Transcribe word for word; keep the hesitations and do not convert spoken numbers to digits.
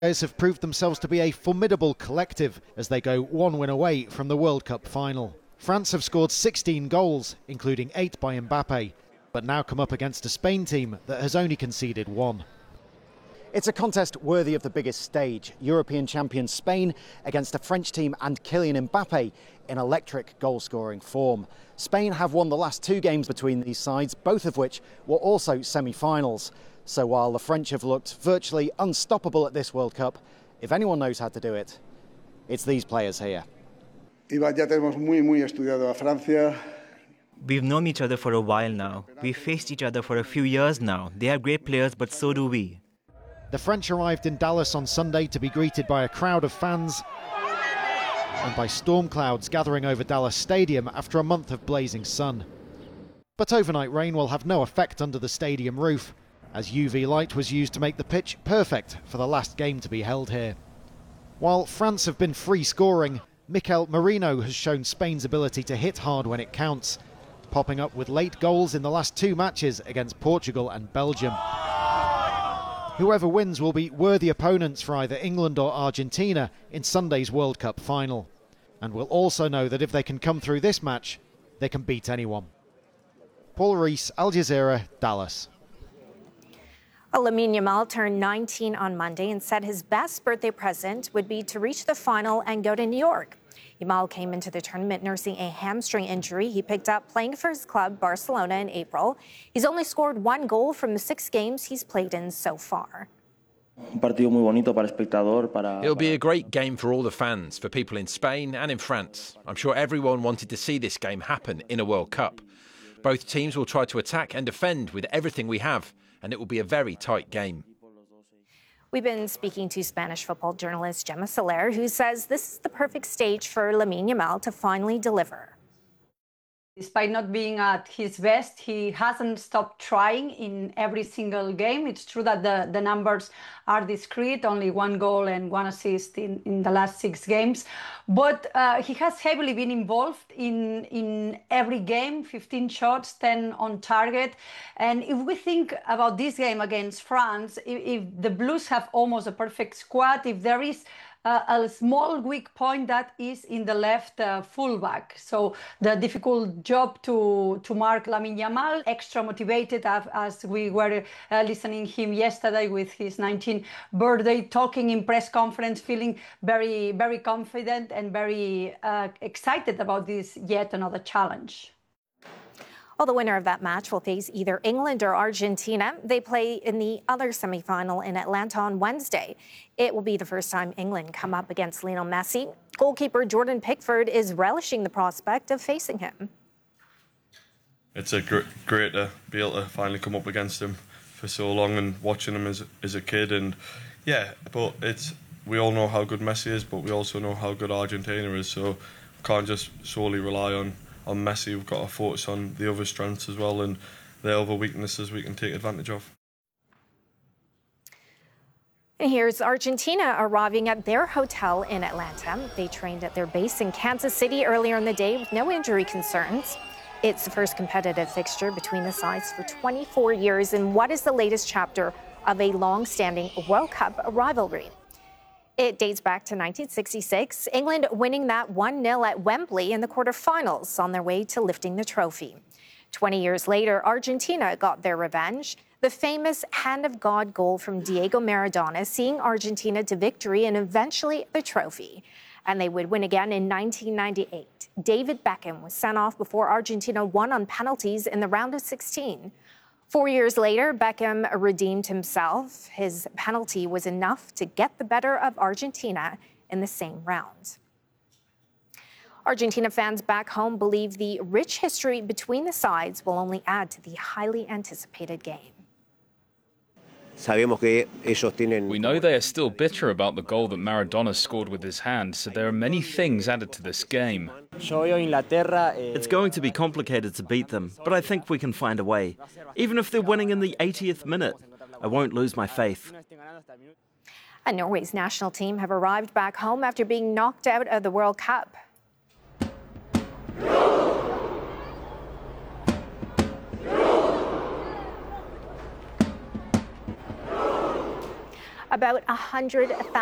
Players have proved themselves to be a formidable collective as they go one win away from the World Cup final. France have scored sixteen goals, including eight by Mbappe, but now come up against a Spain team that has only conceded one. It's a contest worthy of the biggest stage. European champion Spain against a French team and Kylian Mbappe in electric goal-scoring form. Spain have won the last two games between these sides, both of which were also semi-finals. So while the French have looked virtually unstoppable at this World Cup, if anyone knows how to do it, it's these players here. We've known each other for a while now. We've faced each other for a few years now. They are great players, but so do we. The French arrived in Dallas on Sunday to be greeted by a crowd of fans and by storm clouds gathering over Dallas Stadium after a month of blazing sun. But overnight rain will have no effect under the stadium roof, as U V light was used to make the pitch perfect for the last game to be held here. While France have been free scoring, Mikel Merino has shown Spain's ability to hit hard when it counts, popping up with late goals in the last two matches against Portugal and Belgium. Whoever wins will be worthy opponents for either England or Argentina in Sunday's World Cup final, and will also know that if they can come through this match, they can beat anyone. Paul Rees, Al Jazeera, Dallas. Lamine Yamal turned nineteen on Monday and said his best birthday present would be to reach the final and go to New York. Yamal came into the tournament nursing a hamstring injury he picked up playing for his club, Barcelona, in April. He's only scored one goal from the six games he's played in so far. It'll be a great game for all the fans, for people in Spain and in France. I'm sure everyone wanted to see this game happen in a World Cup. Both teams will try to attack and defend with everything we have, and it will be a very tight game. We've been speaking to Spanish football journalist Gemma Soler, who says this is the perfect stage for Lamine Yamal to finally deliver. Despite not being at his best, he hasn't stopped trying in every single game. It's true that the, the numbers are discrete, only one goal and one assist in, in the last six games. But uh, he has heavily been involved in, in every game, fifteen shots, ten on target. And if we think about this game against France, if, if the Blues have almost a perfect squad, if there is Uh, a small weak point, that is in the left uh, fullback. So the difficult job to to mark Lamine Yamal, extra motivated as, as we were uh, listening him yesterday with his nineteenth birthday, talking in press conference, feeling very, very confident and very uh, excited about this yet another challenge. Well, the winner of that match will face either England or Argentina. They play in the other semifinal in Atlanta on Wednesday. It will be the first time England come up against Lionel Messi. Goalkeeper Jordan Pickford is relishing the prospect of facing him. It's a gr- great to be able to finally come up against him for so long and watching him as, as a kid. And yeah, but it's we all know how good Messi is, but we also know how good Argentina is. So we can't just solely rely on on Messi. We've got to focus on the other strengths as well and the other weaknesses we can take advantage of. And here's Argentina arriving at their hotel in Atlanta. They trained at their base in Kansas City earlier in the day with no injury concerns. It's the first competitive fixture between the sides for twenty-four years in what is the latest chapter of a long-standing World Cup rivalry. It dates back to nineteen sixty-six, England winning that one nil at Wembley in the quarterfinals on their way to lifting the trophy. twenty years later, Argentina got their revenge. The famous hand of God goal from Diego Maradona, seeing Argentina to victory and eventually the trophy. And they would win again in nineteen ninety-eight. David Beckham was sent off before Argentina won on penalties in the round of sixteen. Four years later, Beckham redeemed himself. His penalty was enough to get the better of Argentina in the same round. Argentina fans back home believe the rich history between the sides will only add to the highly anticipated game. We know they are still bitter about the goal that Maradona scored with his hand, so there are many things added to this game. It's going to be complicated to beat them, but I think we can find a way. Even if they're winning in the eightieth minute, I won't lose my faith. And Norway's national team have arrived back home after being knocked out of the World Cup. About one hundred thousand